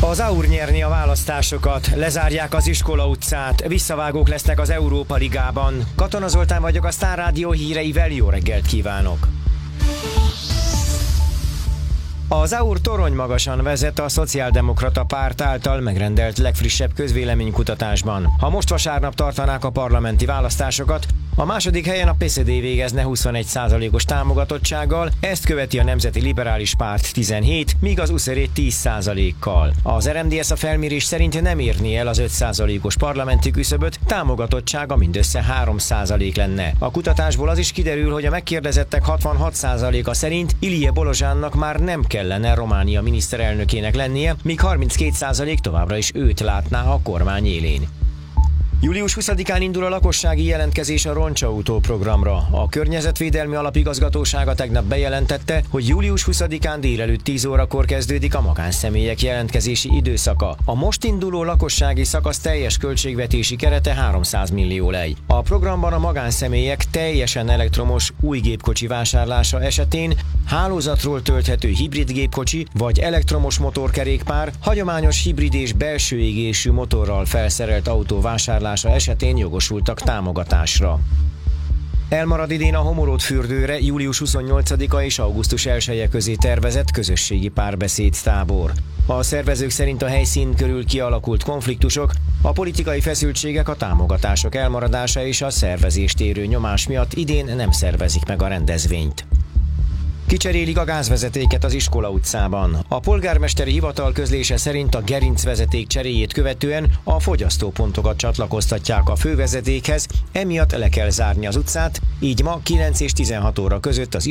Az AUR nyerni a választásokat, lezárják az Iskola utcát, visszavágók lesznek az Európa Ligában. Katona Zoltán vagyok, a Sztár Rádió híreivel, jó reggelt kívánok! Az AUR torony magasan vezet a Szociáldemokrata Párt által megrendelt legfrissebb közvéleménykutatásban. Ha most vasárnap tartanák a parlamenti választásokat, a második helyen a PSD végezne 21%-os támogatottsággal, ezt követi a Nemzeti Liberális Párt 17, míg az USZR 10%-kal. Az RMDSZ a felmérés szerint nem érné el az 5%-os parlamenti küszöböt, támogatottsága mindössze 3% lenne. A kutatásból az is kiderül, hogy a megkérdezettek 66%-a szerint Ilie Bolozsánnak már nem kellene Románia miniszterelnökének lennie, míg 32% továbbra is őt látná a kormány élén. Július 20-án indul a lakossági jelentkezés a Roncsautó programra. A Környezetvédelmi Alapigazgatósága tegnap bejelentette, hogy július 20-án délelőtt 10 órakor kezdődik a magánszemélyek jelentkezési időszaka. A most induló lakossági szakasz teljes költségvetési kerete 300 millió lej. A programban a magánszemélyek teljesen elektromos új gépkocsi vásárlása esetén hálózatról tölthető hibrid gépkocsi vagy elektromos motorkerékpár, hagyományos hibrid és belső égésű motorral felszerelt autó vásárlása esetén jogosultak támogatásra. Elmarad idén a Homoród-fürdőre július 28-a és augusztus 1-e közé tervezett közösségi párbeszéd tábor. A szervezők szerint a helyszín körül kialakult konfliktusok, a politikai feszültségek, a támogatások elmaradása és a szervezést érő nyomás miatt idén nem szervezik meg a rendezvényt. Kicserélik a gázvezetéket az Iskola utcában. A polgármesteri hivatal közlése szerint a gerincvezeték cseréjét követően a fogyasztópontokat csatlakoztatják a fővezetékhez, emiatt le kell zárni az utcát, így ma 9 és 16 óra között az